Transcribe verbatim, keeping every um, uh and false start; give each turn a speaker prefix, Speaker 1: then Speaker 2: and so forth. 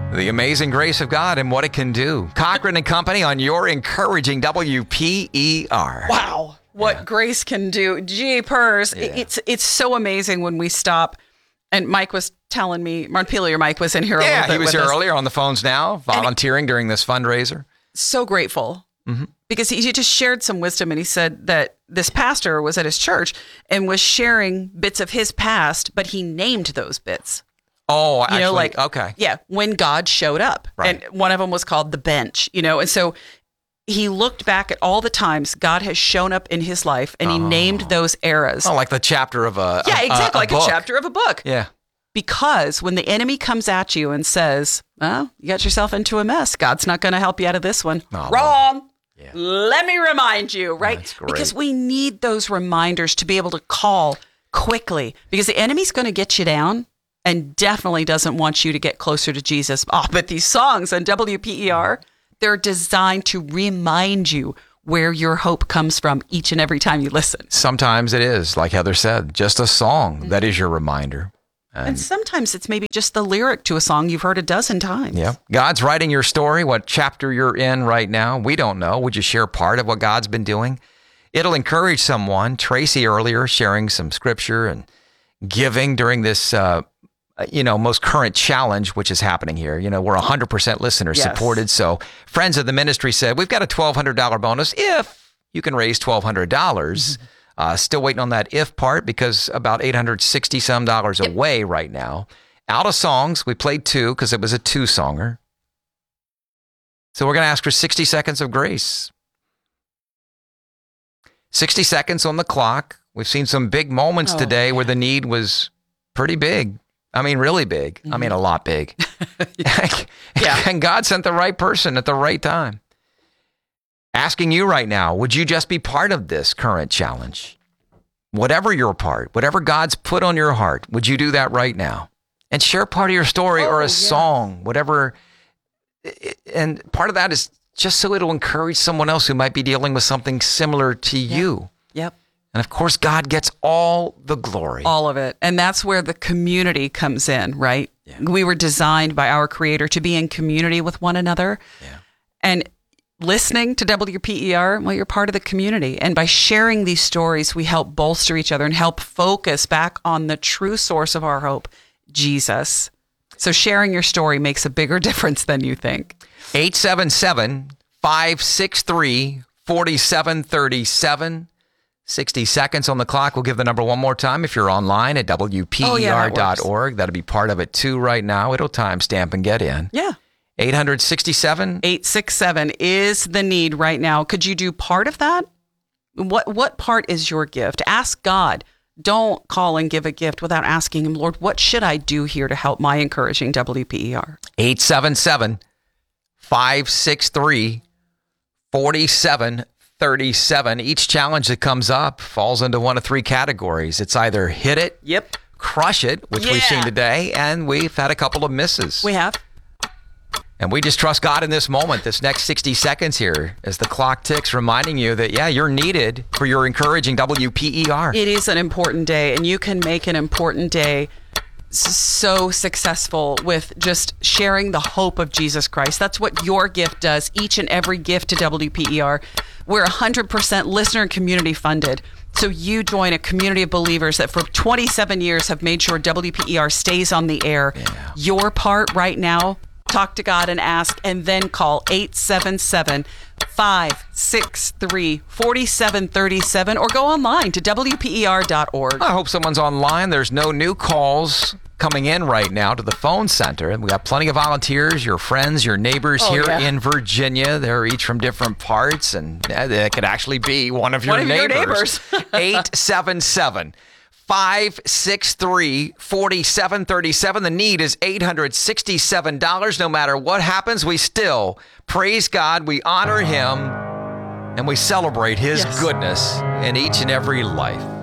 Speaker 1: The amazing grace of God and what it can do. Cochran and Company on your encouraging W P E R.
Speaker 2: Wow. What yeah. grace can do. Jeepers. Yeah. It's it's so amazing when we stop. And Mike was telling me, Montpelier Mike was in here a
Speaker 1: yeah,
Speaker 2: little bit
Speaker 1: he was
Speaker 2: with
Speaker 1: here
Speaker 2: us.
Speaker 1: earlier on the phones now, volunteering he, during this fundraiser.
Speaker 2: So grateful. Mm-hmm. Because he, he just shared some wisdom, and he said that this pastor was at his church and was sharing bits of his past, but he named those bits.
Speaker 1: Oh, actually,
Speaker 2: you know, like,
Speaker 1: okay.
Speaker 2: Yeah, when God showed up.
Speaker 1: Right.
Speaker 2: And one of them was called The Bench, you know, and so he looked back at all the times God has shown up in his life, and he oh. named those eras.
Speaker 1: Oh, like the chapter of a
Speaker 2: Yeah,
Speaker 1: a,
Speaker 2: exactly,
Speaker 1: a, a
Speaker 2: like
Speaker 1: book.
Speaker 2: a chapter of a book.
Speaker 1: Yeah.
Speaker 2: Because when the enemy comes at you and says, oh, you got yourself into a mess, God's not going to help you out of this one. Oh, Wrong. Yeah. Let me remind you, right?
Speaker 1: That's great.
Speaker 2: Because we need those reminders to be able to call quickly, because the enemy's going to get you down and definitely doesn't want you to get closer to Jesus. Oh, but these songs on W P E R, they're designed to remind you where your hope comes from each and every time you listen.
Speaker 1: Sometimes it is, like Heather said, just a song mm-hmm. that is your reminder.
Speaker 2: And, and sometimes it's maybe just the lyric to a song you've heard a dozen times.
Speaker 1: Yeah. God's writing your story, what chapter you're in right now. We don't know. Would you share part of what God's been doing? It'll encourage someone. Tracy earlier sharing some scripture and giving during this uh, you know, most current challenge, which is happening here. You know, we're one hundred percent listener yes. supported. So friends of the ministry said, we've got a twelve hundred dollars bonus if you can raise twelve hundred dollars. Mm-hmm. Uh, still waiting on that if part, because about eight hundred sixty some dollars yep. away right now. Out of songs, we played two because it was a two-songer. So we're going to ask for sixty seconds of grace. sixty seconds on the clock. We've seen some big moments oh. today where the need was pretty big. I mean, really big. Mm-hmm. I mean, a lot big. yeah. And God sent the right person at the right time. Asking you right now, would you just be part of this current challenge? Whatever your part, whatever God's put on your heart, would you do that right now? And share part of your story oh, or a yeah. song, whatever. And part of that is just so it'll encourage someone else who might be dealing with something similar to
Speaker 2: yep.
Speaker 1: you.
Speaker 2: Yep.
Speaker 1: And of course, God gets all the glory.
Speaker 2: All of it. And that's where the community comes in, right? Yeah. We were designed by our Creator to be in community with one another.
Speaker 1: Yeah.
Speaker 2: And listening to W P E R, well, you're part of the community. And by sharing these stories, we help bolster each other and help focus back on the true source of our hope, Jesus. So sharing your story makes a bigger difference than you think.
Speaker 1: eight seven seven, five six three, four seven three seven. sixty seconds on the clock. We'll give the number one more time. If you're online at W P E R dot org, oh, yeah, that that'll be part of it too right now. It'll timestamp and get in.
Speaker 2: Yeah.
Speaker 1: eight hundred sixty-seven?
Speaker 2: eight six seven is the need right now. Could you do part of that? What what part is your gift? Ask God. Don't call and give a gift without asking him, Lord, what should I do here to help my encouraging W P E R?
Speaker 1: eight seven seven, five six three, four seven three seven. Each challenge that comes up falls into one of three categories. It's either hit it,
Speaker 2: yep,
Speaker 1: crush it, which
Speaker 2: yeah.
Speaker 1: we've seen today, and we've had a couple of misses.
Speaker 2: We have.
Speaker 1: And we just trust God in this moment, this next sixty seconds here, as the clock ticks, reminding you that, yeah, you're needed for your encouraging W P E R.
Speaker 2: It is an important day, and you can make an important day so successful with just sharing the hope of Jesus Christ. That's what your gift does, each and every gift to W P E R. We're one hundred percent listener and community funded. So you join a community of believers that for twenty-seven years have made sure W P E R stays on the air.
Speaker 1: Yeah.
Speaker 2: Your part right now, talk to God and ask, and then call eight seven seven, five six three, four seven three seven or go online to W P E R dot org.
Speaker 1: I hope someone's online. There's no new calls coming in right now to the phone center. We got plenty of volunteers, your friends, your neighbors
Speaker 2: oh,
Speaker 1: here
Speaker 2: yeah.
Speaker 1: in Virginia. They're each from different parts, and they could actually be one of your
Speaker 2: one of
Speaker 1: neighbors.
Speaker 2: Your neighbors.
Speaker 1: eight seven seven, five six three, four seven three seven. The need is eight hundred sixty-seven dollars. No matter what happens, we still praise God, we honor him, and we celebrate his
Speaker 2: yes.
Speaker 1: goodness in each and every life.